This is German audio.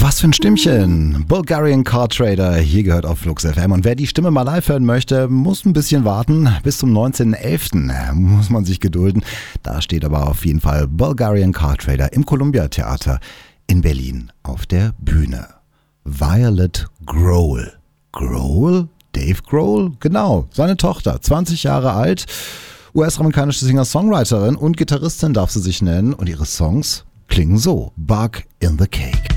Was für ein Stimmchen. Bulgarian Car Trader, hier gehört auf Flux FM. Und wer die Stimme mal live hören möchte, muss ein bisschen warten. Bis zum 19.11. muss man sich gedulden. Da steht aber auf jeden Fall Bulgarian Car Trader im Columbia Theater in Berlin auf der Bühne. Violet Grohl. Grohl? Dave Grohl? Genau, seine Tochter, 20 Jahre alt. US-amerikanische Singer-Songwriterin und Gitarristin darf sie sich nennen. Und ihre Songs klingen so. Bug in the Cake.